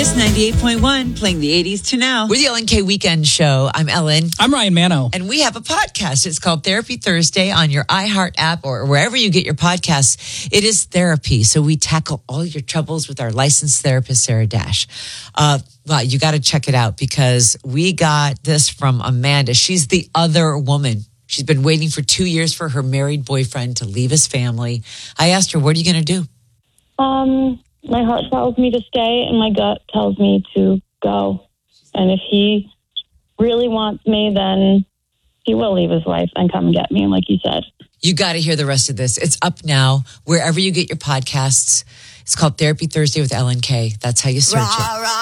Kiss 98.1, playing the 80s to now. We're the Ellen K Weekend Show. I'm Ellen. I'm Ryan Mano. And we have a podcast. It's called Therapy Thursday on your iHeart app or wherever you get your podcasts. It is therapy. So we tackle all your troubles with our licensed therapist, Sarah Dash. Well, you got to check it out because we got this from Amanda. She's the other woman. She's been waiting for 2 years for her married boyfriend to leave his family. I asked her, what are you going to do? My heart tells me to stay and my gut tells me to go. And if he really wants me, then he will leave his wife and come get me, like you said. You got to hear the rest of this. It's up now, wherever you get your podcasts. It's called Therapy Thursday with Ellen K. That's how you search it.